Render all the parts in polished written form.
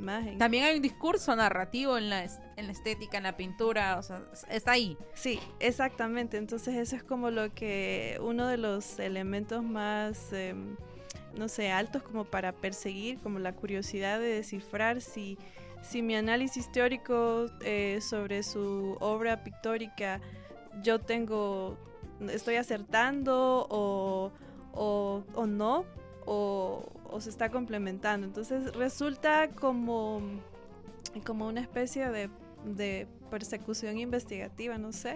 imagen. También hay un discurso narrativo en la estética, en la pintura, o sea, está ahí. Sí, exactamente. Entonces eso es como uno de los elementos más, no sé, altos como para perseguir, como la curiosidad de descifrar si mi análisis teórico sobre su obra pictórica estoy acertando o no, o se está complementando. Entonces resulta como una especie de persecución investigativa, no sé.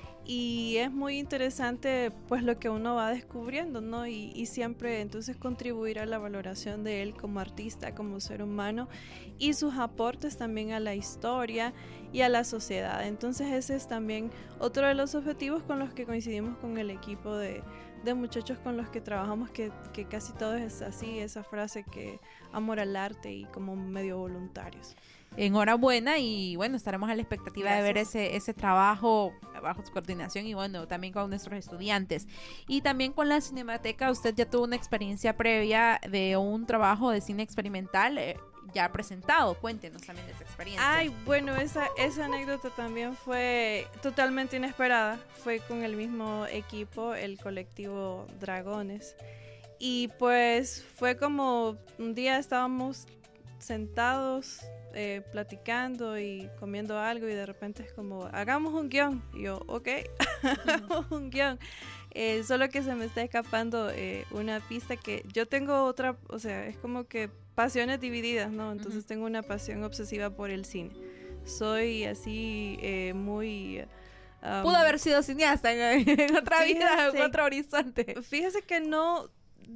Y es muy interesante pues lo que uno va descubriendo, ¿no? Y siempre entonces contribuir a la valoración de él como artista, como ser humano, y sus aportes también a la historia y a la sociedad. Entonces ese es también otro de los objetivos con los que coincidimos con el equipo de muchachos con los que trabajamos, que casi todo es así, esa frase que amor al arte y como medio voluntarios. Enhorabuena, y bueno, estaremos a la expectativa Gracias. de ver ese trabajo bajo su coordinación, y bueno, también con nuestros estudiantes. Y también con la Cinemateca, usted ya tuvo una experiencia previa de un trabajo de cine experimental ya presentado. Cuéntenos también de esa experiencia. Ay, bueno, esa anécdota también fue totalmente inesperada. Fue con el mismo equipo, el colectivo Dragones. Y pues fue como un día estábamos sentados platicando y comiendo algo, y de repente es como, hagamos un guión. Y yo, ok, hagamos un guión. Solo que se me está escapando una pista que yo tengo otra, o sea, es como que pasiones divididas, ¿no? Entonces tengo una pasión obsesiva por el cine. Soy así muy... pudo haber sido cineasta en otra vida, en otro horizonte. Fíjese que no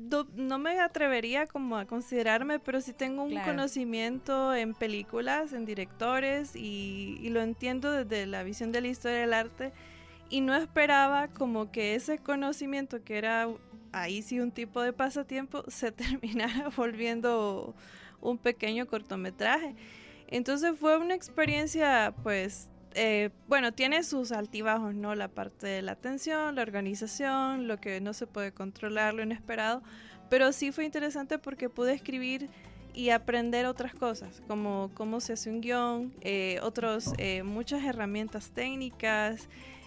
me atrevería como a considerarme, pero sí tengo un conocimiento en películas, en directores, y lo entiendo desde la visión de la historia del arte, y no esperaba como que ese conocimiento, que era ahí sí un tipo de pasatiempo, se terminara volviendo un pequeño cortometraje. Entonces fue una experiencia pues bueno, tiene sus altibajos, ¿no? La parte de la atención, la organización, lo que no se puede controlar, lo inesperado, pero sí fue interesante porque pude escribir y aprender otras cosas, como cómo se hace un guión, muchas herramientas técnicas,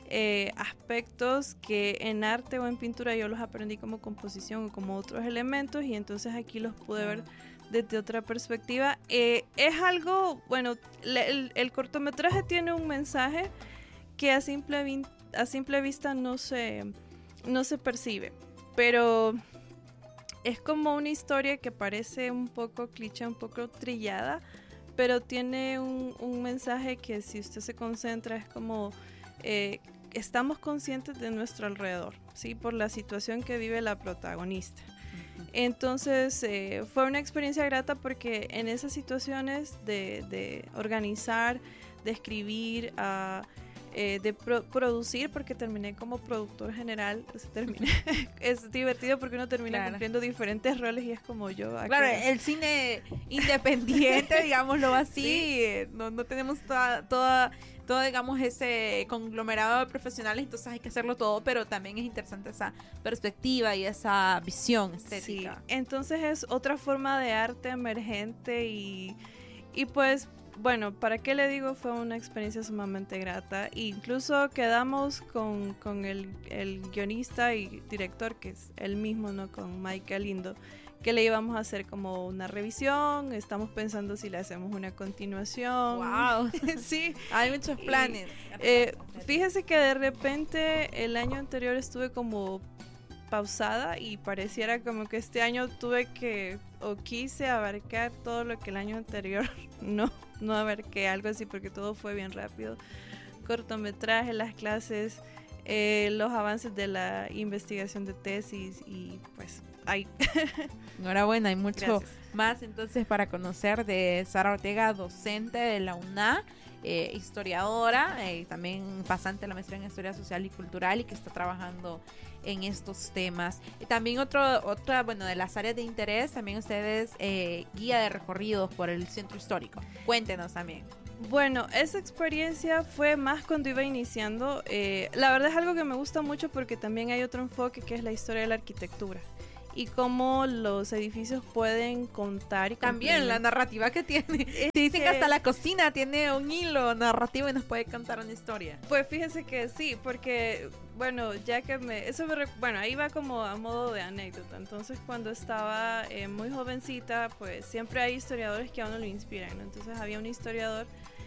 aspectos que en arte o en pintura yo los aprendí como composición o como otros elementos, y entonces aquí los pude ver desde otra perspectiva. Es algo, bueno, el cortometraje tiene un mensaje que a simple vista no se percibe, pero es como una historia que parece un poco cliché, un poco trillada, pero tiene un mensaje que, si usted se concentra, es como estamos conscientes de nuestro alrededor, ¿sí? Por la situación que vive la protagonista. Entonces fue una experiencia grata porque en esas situaciones de organizar, de escribir, de producir, porque terminé como productor general, es divertido porque uno termina cumpliendo diferentes roles, y es como yo. Claro, el cine independiente, digámoslo así, sí. No tenemos toda, digamos, ese conglomerado de profesionales, entonces hay que hacerlo todo, pero también es interesante esa perspectiva y esa visión estética. Sí, entonces es otra forma de arte emergente, y pues bueno, ¿para qué le digo? Fue una experiencia sumamente grata. Incluso quedamos con el guionista y director, que es el mismo, ¿no? Con Mike Galindo, que le íbamos a hacer como una revisión. Estamos pensando si le hacemos una continuación. ¡Wow! Sí. Hay muchos planes. Fíjese que de repente el año anterior estuve como pausada, y pareciera como que este año quise abarcar todo lo que el año anterior no abarqué, algo así, porque todo fue bien rápido. Cortometraje, las clases, los avances de la investigación de tesis, y pues ahí. Enhorabuena, hay mucho Gracias. más entonces para conocer de Sara Ortega, docente de la UNA, historiadora, también pasante de la maestría en Historia Social y Cultural, y que está trabajando en estos temas. Y también otra, bueno, de las áreas de interés, también ustedes guía de recorridos por el centro histórico. Cuéntenos también. Bueno, esa experiencia fue más cuando iba iniciando. La verdad es algo que me gusta mucho porque también hay otro enfoque, que es la historia de la arquitectura. y cómo los edificios pueden contar y también la narrativa que tiene. Dicen que hasta la cocina tiene un hilo narrativo y nos puede contar una historia. Pues fíjese que sí, porque bueno, ya que bueno, ahí va como a modo de anécdota. Entonces, cuando estaba muy jovencita, pues siempre hay historiadores que a uno lo inspiran, ¿no? Entonces había un historiador,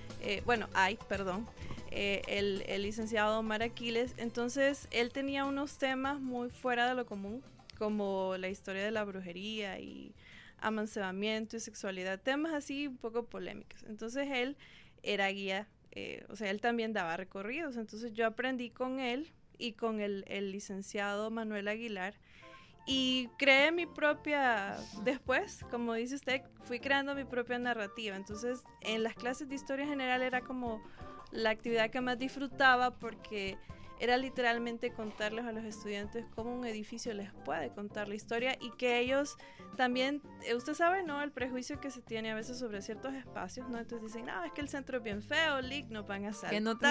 el licenciado Omar Aquiles. Entonces él tenía unos temas muy fuera de lo común, como la historia de la brujería y amancebamiento y sexualidad, temas así un poco polémicos. Entonces él era guía, él también daba recorridos. Entonces yo aprendí con él y con el licenciado Manuel Aguilar, y creé mi propia, después, como dice usted, fui creando mi propia narrativa. Entonces, en las clases de historia general era como la actividad que más disfrutaba, porque era literalmente contarles a los estudiantes cómo un edificio les puede contar la historia, y que ellos también, usted sabe, ¿no?, el prejuicio que se tiene a veces sobre ciertos espacios, ¿no? Entonces dicen, no, es que el centro es bien feo, Lick, nos van a saltar. Que no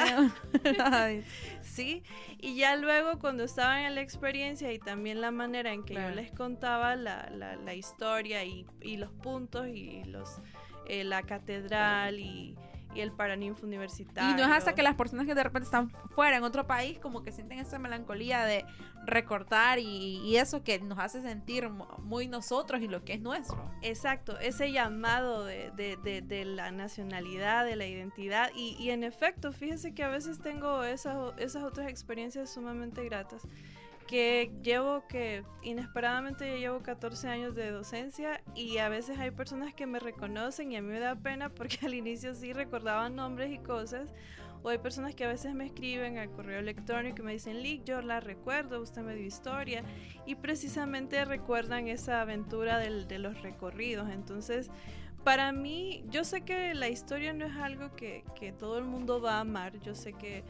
Sí, y ya luego cuando estaban en la experiencia y también la manera en que yo les contaba la historia y los puntos y la catedral y el Paraninfo universitario. Y no es hasta que las personas que de repente están fuera, en otro país, como que sienten esa melancolía de recordar y eso que nos hace sentir muy nosotros y lo que es nuestro. Exacto, ese llamado de la nacionalidad, de la identidad. Y en efecto, fíjese que a veces tengo esas otras experiencias sumamente gratas, que inesperadamente yo llevo 14 años de docencia, y a veces hay personas que me reconocen y a mí me da pena porque al inicio sí recordaban nombres y cosas, o hay personas que a veces me escriben al correo electrónico y me dicen, Lick, yo la recuerdo, usted me dio historia, y precisamente recuerdan esa aventura de los recorridos. Entonces, para mí, yo sé que la historia no es algo que todo el mundo va a amar. Yo sé que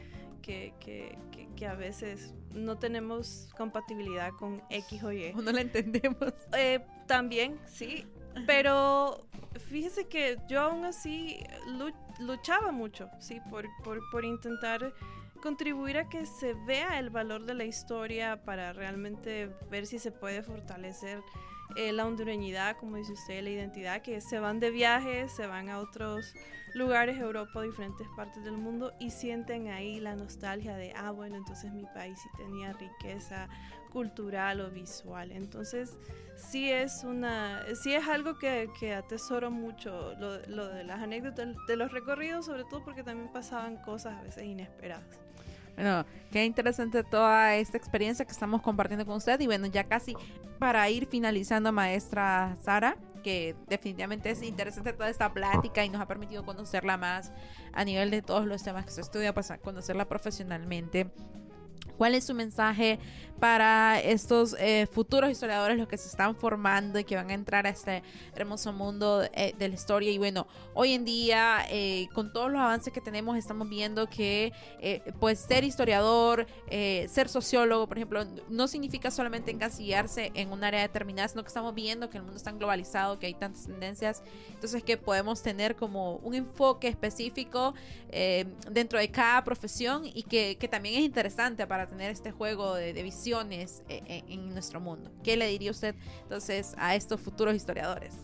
a veces no tenemos compatibilidad con X o Y. O no la entendemos. También, sí. Pero fíjese que yo aún así luchaba mucho, sí, por intentar contribuir a que se vea el valor de la historia, para realmente ver si se puede fortalecer la hondureñidad, como dice usted, la identidad, que se van de viaje, se van a otros lugares, Europa, diferentes partes del mundo, y sienten ahí la nostalgia de, bueno, entonces mi país sí tenía riqueza cultural o visual. Entonces sí es algo que atesoro mucho, lo de las anécdotas, de los recorridos, sobre todo porque también pasaban cosas a veces inesperadas. Bueno, qué interesante toda esta experiencia que estamos compartiendo con usted. Y bueno, ya casi para ir finalizando, maestra Sara, que definitivamente es interesante toda esta plática y nos ha permitido conocerla más a nivel de todos los temas que se estudia, pues a conocerla profesionalmente. ¿Cuál es su mensaje para estos futuros historiadores, los que se están formando y que van a entrar a este hermoso mundo de la historia? Y bueno, hoy en día, con todos los avances que tenemos, estamos viendo que pues ser historiador, ser sociólogo, por ejemplo, no significa solamente encasillarse en un área determinada, sino que estamos viendo que el mundo es tan globalizado, que hay tantas tendencias, entonces que podemos tener como un enfoque específico dentro de cada profesión, y que también es interesante para tener este juego de visiones en nuestro mundo. ¿Qué le diría usted entonces a estos futuros historiadores?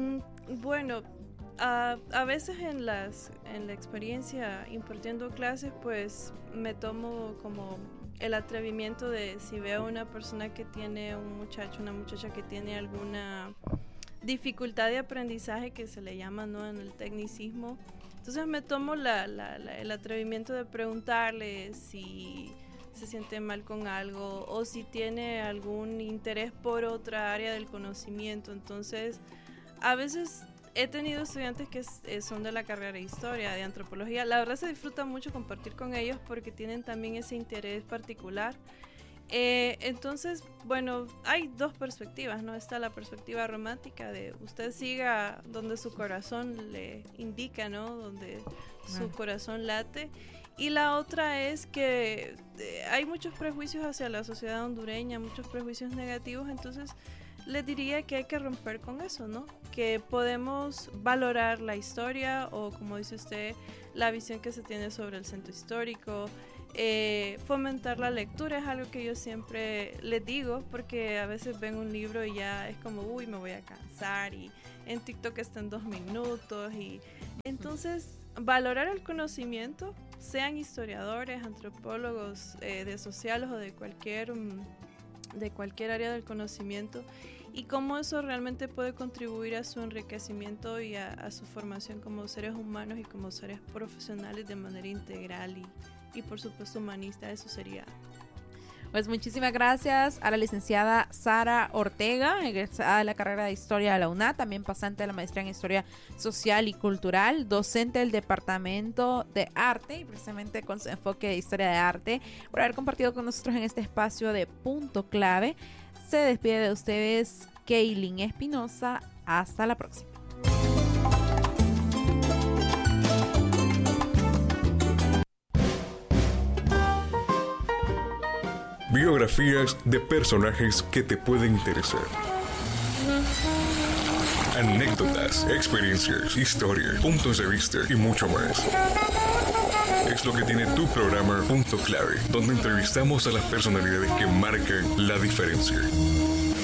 Bueno, a veces en la experiencia impartiendo clases, pues me tomo como el atrevimiento de, si veo una persona que tiene una muchacha que tiene alguna dificultad de aprendizaje, que se le llama, ¿no?, en el tecnicismo, entonces me tomo el atrevimiento de preguntarle si se siente mal con algo o si tiene algún interés por otra área del conocimiento. Entonces, a veces he tenido estudiantes que son de la carrera de historia, de antropología. La verdad se disfruta mucho compartir con ellos porque tienen también ese interés particular. Entonces, bueno, hay dos perspectivas, ¿no? Está la perspectiva romántica de usted siga donde su corazón le indica, ¿no? Donde su corazón late. Y la otra es que hay muchos prejuicios hacia la sociedad hondureña, muchos prejuicios negativos. Entonces les diría que hay que romper con eso, ¿no? Que podemos valorar la historia o, como dice usted, la visión que se tiene sobre el centro histórico. Fomentar la lectura es algo que yo siempre les digo, porque a veces ven un libro y ya es como, uy, me voy a cansar, y en TikTok está en 2 minutos, y entonces valorar el conocimiento, sean historiadores, antropólogos, de sociales o de cualquier área del conocimiento, y cómo eso realmente puede contribuir a su enriquecimiento y a su formación como seres humanos y como seres profesionales de manera integral y por supuesto humanista. Eso sería. Pues muchísimas gracias a la licenciada Sara Ortega, egresada de la carrera de Historia de la UNA, también pasante de la maestría en Historia Social y Cultural, docente del Departamento de Arte y precisamente con su enfoque de Historia de Arte, por haber compartido con nosotros en este espacio de Punto Clave. Se despide de ustedes Kaylin Espinosa. Hasta la próxima. Biografías de personajes que te pueden interesar. Anécdotas, experiencias, historias, puntos de vista y mucho más. Es lo que tiene tu programa Punto Clave, donde entrevistamos a las personalidades que marcan la diferencia.